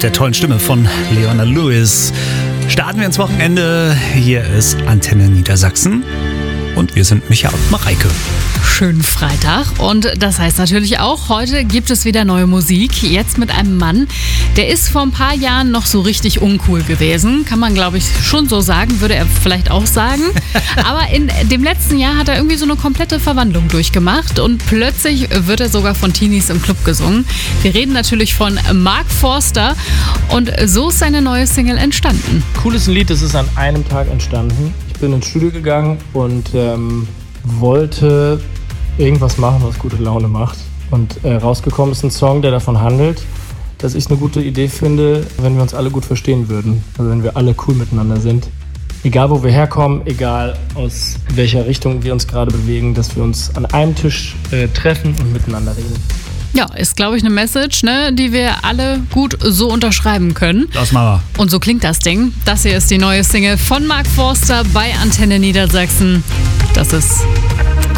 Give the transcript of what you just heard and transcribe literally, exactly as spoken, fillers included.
der tollen Stimme von Leona Lewis starten wir ins Wochenende. Hier ist Antenne Niedersachsen und wir sind Micha und Mareike. Schönen Freitag und das heißt natürlich auch, heute gibt es wieder neue Musik. Jetzt mit einem Mann, der ist vor ein paar Jahren noch so richtig uncool gewesen. Kann man, glaube ich, schon so sagen, würde er vielleicht auch sagen. Aber in dem letzten Jahr hat er irgendwie so eine komplette Verwandlung durchgemacht und plötzlich wird er sogar von Teenies im Club gesungen. Wir reden natürlich von Mark Forster und so ist seine neue Single entstanden. Cool ist ein Lied, das ist an einem Tag entstanden. Ich bin ins Studio gegangen und ähm, wollte irgendwas machen, was gute Laune macht. Und äh, rausgekommen ist ein Song, der davon handelt, dass ich es eine gute Idee finde, wenn wir uns alle gut verstehen würden. Also wenn wir alle cool miteinander sind. Egal wo wir herkommen, egal aus welcher Richtung wir uns gerade bewegen, dass wir uns an einem Tisch äh, treffen und miteinander reden. Ja, ist, glaube ich, eine Message, ne, die wir alle gut so unterschreiben können. Das machen wir. Und so klingt das Ding. Das hier ist die neue Single von Mark Forster bei Antenne Niedersachsen. Das ist